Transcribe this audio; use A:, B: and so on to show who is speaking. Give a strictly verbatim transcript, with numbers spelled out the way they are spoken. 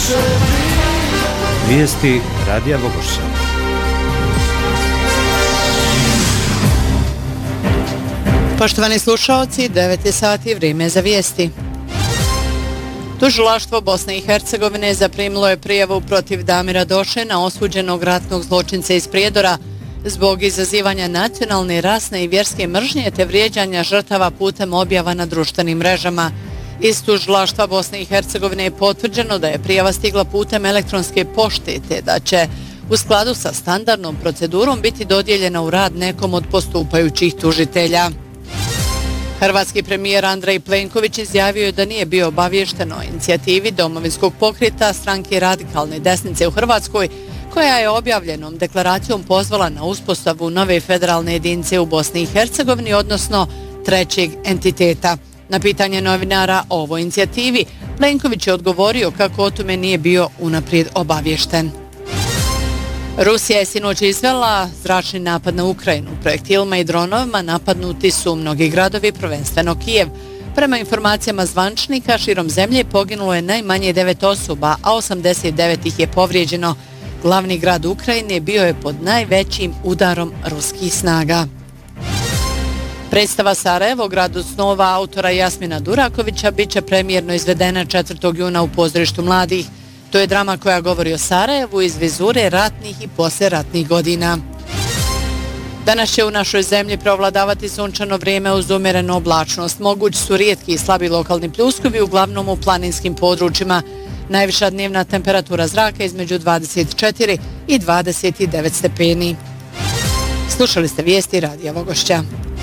A: Vijesti Radija Vogošća.
B: Poštovani slušaoci, devet je sati, vrijeme za vijesti. Tužilaštvo Bosne i Hercegovine zaprimilo je prijavu protiv Damira Došena, osuđenog ratnog zločinca iz Prijedora, zbog izazivanja nacionalne, rasne i vjerske mržnje te vrijeđanja žrtava putem objava na društvenim mrežama. Iz tužilaštva Bosne i Hercegovine je potvrđeno da je prijava stigla putem elektronske pošte te da će u skladu sa standardnom procedurom biti dodijeljena u rad nekom od postupajućih tužitelja. Hrvatski premijer Andrej Plenković izjavio je da nije bio obaviješten o inicijativi Domovinskog pokreta stranke radikalne desnice u Hrvatskoj, koja je objavljenom deklaracijom pozvala na uspostavu nove federalne jedinice u Bosni i Hercegovini, odnosno trećeg entiteta. Na pitanje novinara o ovoj inicijativi, Plenković je odgovorio kako o tome nije bio unaprijed obaviješten. Rusija je sinoć izvela zračni napad na Ukrajinu. Projektilima i dronovima napadnuti su mnogi gradovi, prvenstveno Kijev. Prema informacijama zvančnika, širom zemlje poginulo je najmanje devet osoba, a osamdeset devet ih je povrijeđeno. Glavni grad Ukrajine bio je pod najvećim udarom ruskih snaga. Predstava Sarajevo, gradu snova autora Jasmina Durakovića, bit će premijerno izvedena četvrtog juna u pozorištu mladih. To je drama koja govori o Sarajevu iz vizure ratnih i posleratnih godina. Danas će u našoj zemlji preovladavati sunčano vrijeme uz umjerenu oblačnost. Mogući su rijetki i slabi lokalni pljuskovi, uglavnom u planinskim područjima. Najviša dnevna temperatura zraka između dvadeset četiri i dvadeset devet stepeni. Slušali ste vijesti Radija Vogošća.